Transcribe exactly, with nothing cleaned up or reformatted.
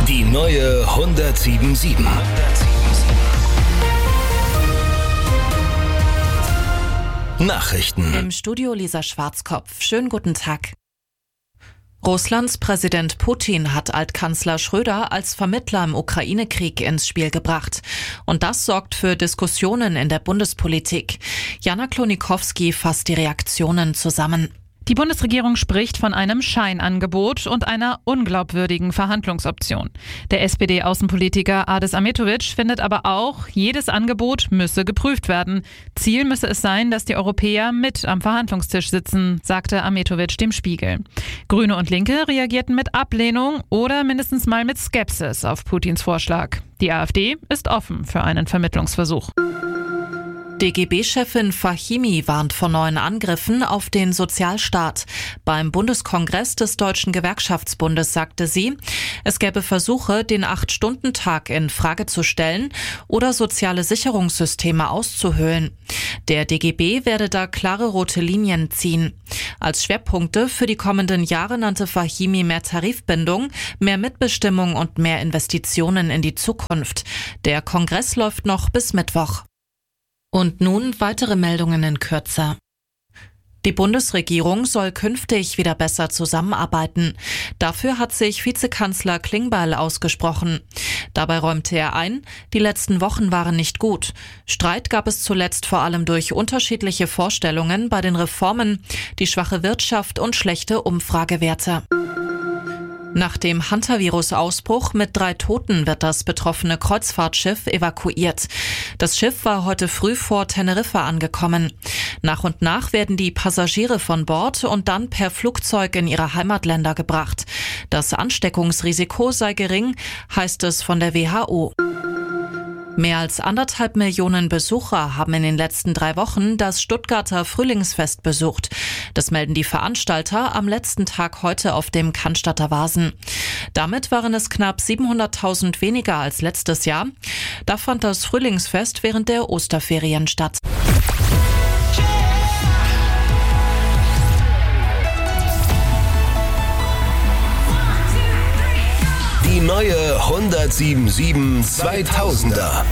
Die neue hundertsieben Komma sieben. Nachrichten. Im Studio Lisa Schwarzkopf. Schönen guten Tag. Russlands Präsident Putin hat Altkanzler Schröder als Vermittler im Ukraine-Krieg ins Spiel gebracht. Und das sorgt für Diskussionen in der Bundespolitik. Jana Klonikowski fasst die Reaktionen zusammen. Die Bundesregierung spricht von einem Scheinangebot und einer unglaubwürdigen Verhandlungsoption. Der S P D-Außenpolitiker Adis Ahmetovic findet aber auch, jedes Angebot müsse geprüft werden. Ziel müsse es sein, dass die Europäer mit am Verhandlungstisch sitzen, sagte Ahmetovic dem Spiegel. Grüne und Linke reagierten mit Ablehnung oder mindestens mal mit Skepsis auf Putins Vorschlag. Die AfD ist offen für einen Vermittlungsversuch. D G B-Chefin Fahimi warnt vor neuen Angriffen auf den Sozialstaat. Beim Bundeskongress des Deutschen Gewerkschaftsbundes sagte sie, es gäbe Versuche, den Acht-Stunden-Tag in Frage zu stellen oder soziale Sicherungssysteme auszuhöhlen. Der D G B werde da klare rote Linien ziehen. Als Schwerpunkte für die kommenden Jahre nannte Fahimi mehr Tarifbindung, mehr Mitbestimmung und mehr Investitionen in die Zukunft. Der Kongress läuft noch bis Mittwoch. Und nun weitere Meldungen in Kürze. Die Bundesregierung soll künftig wieder besser zusammenarbeiten. Dafür hat sich Vizekanzler Klingbeil ausgesprochen. Dabei räumte er ein, die letzten Wochen waren nicht gut. Streit gab es zuletzt vor allem durch unterschiedliche Vorstellungen bei den Reformen, die schwache Wirtschaft und schlechte Umfragewerte. Nach dem Hantavirus-Ausbruch mit drei Toten wird das betroffene Kreuzfahrtschiff evakuiert. Das Schiff war heute früh vor Teneriffa angekommen. Nach und nach werden die Passagiere von Bord und dann per Flugzeug in ihre Heimatländer gebracht. Das Ansteckungsrisiko sei gering, heißt es von der W H O. Mehr als anderthalb Millionen Besucher haben in den letzten drei Wochen das Stuttgarter Frühlingsfest besucht. Das melden die Veranstalter am letzten Tag heute auf dem Cannstatter Wasen. Damit waren es knapp siebenhunderttausend weniger als letztes Jahr. Da fand das Frühlingsfest während der Osterferien statt. Die neue hundertsieben Komma sieben zweitausender.